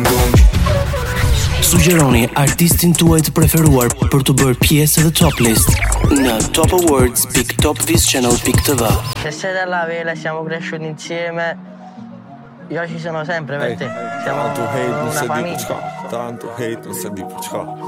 Sugjeroni artistin tuaj të preferuar për të bërë pjesë e Top List në topawards.topvischannel.tv. Se sei della Vela, siamo cresciuti insieme. Io ci sono sempre per te. Siamo Tanto hate non una se di për famiglia. çka. Tanto hate non se di për çka.